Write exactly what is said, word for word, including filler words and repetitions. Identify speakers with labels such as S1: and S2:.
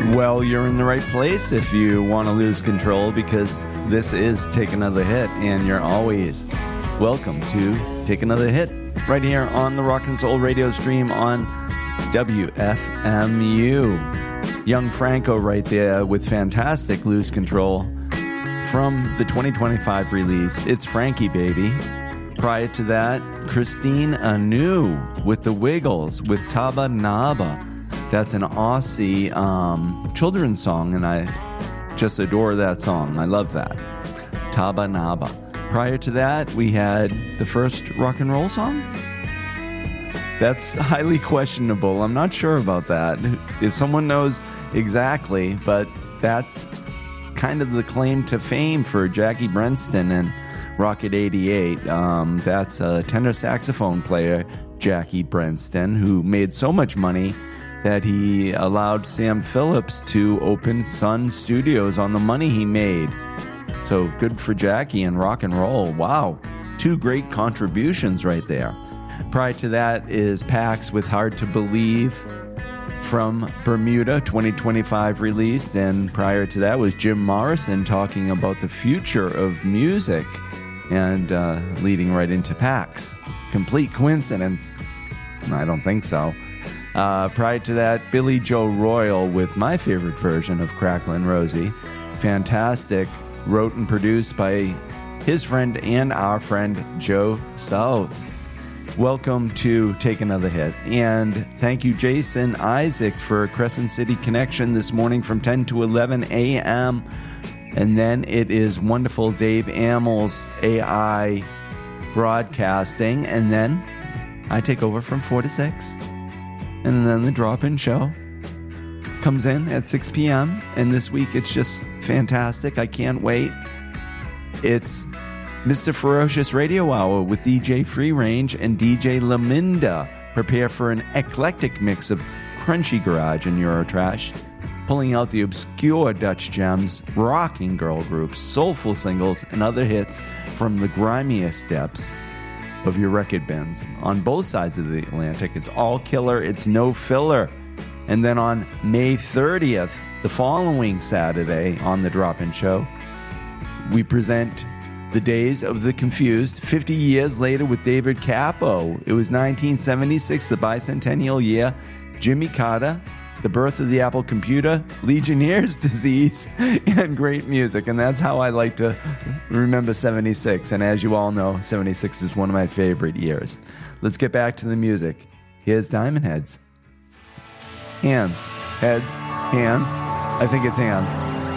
S1: Well, you're in the right place if you want to lose control, because this is Take Another Hit, and you're always welcome to Take Another Hit right here on the Rock and Soul radio stream on W F M U. Young Franco right there with fantastic Lose Control from the twenty twenty-five release, It's Frankie Baby. Prior to that, Christine Anu with The Wiggles with Taba Naba. That's an Aussie um, children's song, and I just adore that song. I love that. Taba Naba. Prior to that, we had the first rock and roll song. That's highly questionable. I'm not sure about that. If someone knows exactly, but that's kind of the claim to fame for Jackie Brenston and Rocket eighty-eight. Um, that's a tenor saxophone player, Jackie Brenston, who made so much money that he allowed Sam Phillips to open Sun Studios on the money he made. So good for Jackie and rock and roll. Wow. Two great contributions right there. Prior to that is Pax with Hard to Believe from Bermuda, twenty twenty-five released. And prior to that was Jim Morrison talking about the future of music and uh, leading right into Pax. Complete coincidence? I don't think so. Uh, prior to that, Billy Joe Royal with my favorite version of Cracklin' Rosie. Fantastic. Wrote and produced by his friend and our friend Joe South. Welcome to Take Another Hit. And thank you, Jason Isaac, for Crescent City Connection this morning from ten to eleven a.m. And then it is wonderful Dave Amels A I broadcasting. And then I take over from four to six. And then the drop-in show comes in at six p.m. And this week it's just fantastic. I can't wait. It's Mister Ferocious Radio Hour with D J Free Range and D J Laminda. Prepare for an eclectic mix of crunchy garage and Eurotrash, pulling out the obscure Dutch gems, rocking girl groups, soulful singles, and other hits from the grimiest depths of your record bins. On both sides of the Atlantic, it's all killer, it's no filler. And then on May thirtieth, the following Saturday on the Drop-In Show, we present The Days of the Confused, fifty years later with David Capo. It was nineteen seventy-six, the bicentennial year. Jimmy Carter, the birth of the Apple computer, Legionnaire's disease, and great music. And that's how I like to remember seventy-six. And as you all know, seventy-six is one of my favorite years. Let's get back to the music. Here's Diamond Heads. Hands. Heads. Hands. I think it's hands.